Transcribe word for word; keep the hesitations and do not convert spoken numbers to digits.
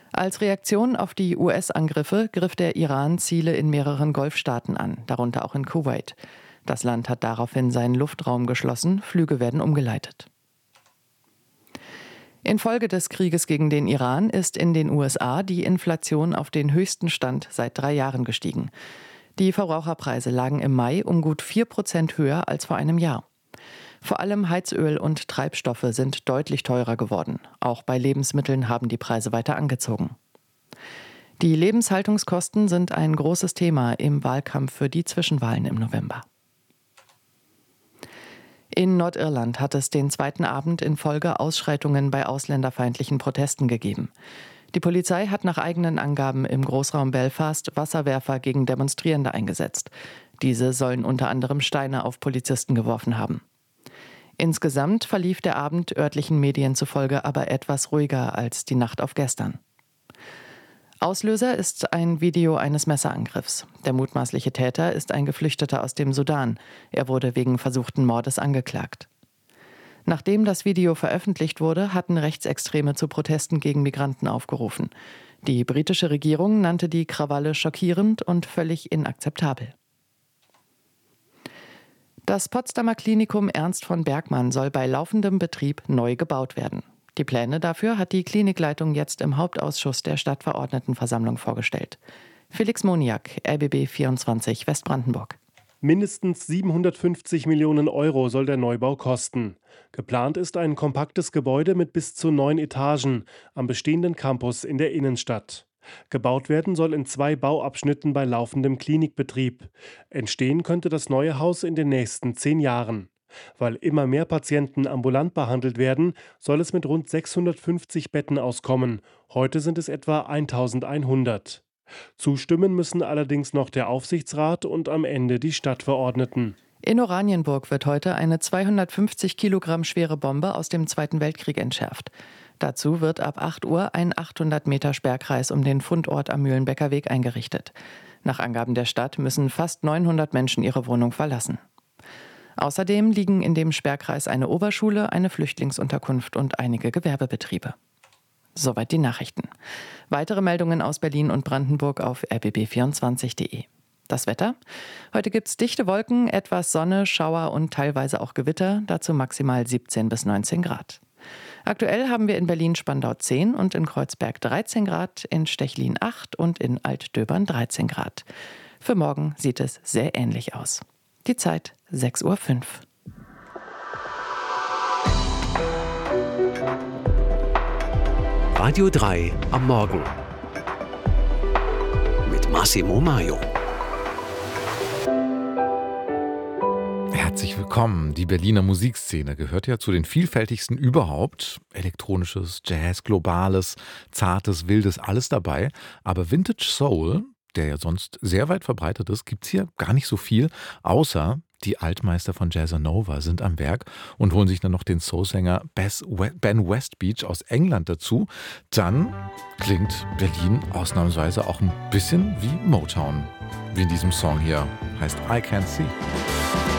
Als Reaktion auf die U S-Angriffe griff der Iran Ziele in mehreren Golfstaaten an, darunter auch in Kuwait. Das Land hat daraufhin seinen Luftraum geschlossen, Flüge werden umgeleitet. Infolge des Krieges gegen den Iran ist in den U S A die Inflation auf den höchsten Stand seit drei Jahren gestiegen. Die Verbraucherpreise lagen im Mai um gut vier Prozent höher als vor einem Jahr. Vor allem Heizöl und Treibstoffe sind deutlich teurer geworden. Auch bei Lebensmitteln haben die Preise weiter angezogen. Die Lebenshaltungskosten sind ein großes Thema im Wahlkampf für die Zwischenwahlen im November. In Nordirland hat es den zweiten Abend in Folge Ausschreitungen bei ausländerfeindlichen Protesten gegeben. Die Polizei hat nach eigenen Angaben im Großraum Belfast Wasserwerfer gegen Demonstrierende eingesetzt. Diese sollen unter anderem Steine auf Polizisten geworfen haben. Insgesamt verlief der Abend örtlichen Medien zufolge aber etwas ruhiger als die Nacht auf gestern. Auslöser ist ein Video eines Messerangriffs. Der mutmaßliche Täter ist ein Geflüchteter aus dem Sudan. Er wurde wegen versuchten Mordes angeklagt. Nachdem das Video veröffentlicht wurde, hatten Rechtsextreme zu Protesten gegen Migranten aufgerufen. Die britische Regierung nannte die Krawalle schockierend und völlig inakzeptabel. Das Potsdamer Klinikum Ernst von Bergmann soll bei laufendem Betrieb neu gebaut werden. Die Pläne dafür hat die Klinikleitung jetzt im Hauptausschuss der Stadtverordnetenversammlung vorgestellt. Felix Moniak, R B B vierundzwanzig Westbrandenburg. Mindestens siebenhundertfünfzig Millionen Euro soll der Neubau kosten. Geplant ist ein kompaktes Gebäude mit bis zu neun Etagen am bestehenden Campus in der Innenstadt. Gebaut werden soll in zwei Bauabschnitten bei laufendem Klinikbetrieb. Entstehen könnte das neue Haus in den nächsten zehn Jahren. Weil immer mehr Patienten ambulant behandelt werden, soll es mit rund sechshundertfünfzig Betten auskommen. Heute sind es etwa eintausendeinhundert. Zustimmen müssen allerdings noch der Aufsichtsrat und am Ende die Stadtverordneten. In Oranienburg wird heute eine zweihundertfünfzig Kilogramm schwere Bombe aus dem Zweiten Weltkrieg entschärft. Dazu wird ab acht Uhr ein achthundert Meter Sperrkreis um den Fundort am Mühlenbecker Weg eingerichtet. Nach Angaben der Stadt müssen fast neunhundert Menschen ihre Wohnung verlassen. Außerdem liegen in dem Sperrkreis eine Oberschule, eine Flüchtlingsunterkunft und einige Gewerbebetriebe. Soweit die Nachrichten. Weitere Meldungen aus Berlin und Brandenburg auf r b b vierundzwanzig punkt d e. Das Wetter? Heute gibt es dichte Wolken, etwas Sonne, Schauer und teilweise auch Gewitter, dazu maximal siebzehn bis neunzehn Grad. Aktuell haben wir in Berlin-Spandau zehn und in Kreuzberg dreizehn Grad, in Stechlin acht und in Altdöbern dreizehn Grad. Für morgen sieht es sehr ähnlich aus. Die Zeit sechs Uhr fünf. Radio drei am Morgen mit Massimo Maio. Herzlich willkommen. Die Berliner Musikszene gehört ja zu den vielfältigsten überhaupt. Elektronisches, Jazz, Globales, Zartes, Wildes, alles dabei. Aber Vintage Soul, der ja sonst sehr weit verbreitet ist, gibt es hier gar nicht so viel, außer die Altmeister von Jazzanova sind am Werk und holen sich dann noch den Soulsänger Ben Westbeach aus England dazu. Dann klingt Berlin ausnahmsweise auch ein bisschen wie Motown, wie in diesem Song hier heißt I Can't See.